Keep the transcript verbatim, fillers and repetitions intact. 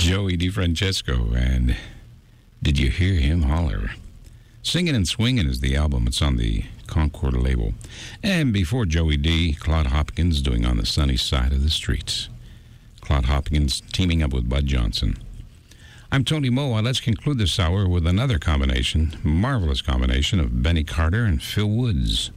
Joey DeFrancesco, and Did You Hear Him Holler? Singing and Swinging is the album. It's on the Concord label. And before Joey D, Claude Hopkins doing On the Sunny Side of the Streets. Claude Hopkins teaming up with Bud Johnson. I'm Tony Moa. Let's conclude this hour with another combination, marvelous combination of Benny Carter and Phil Woods.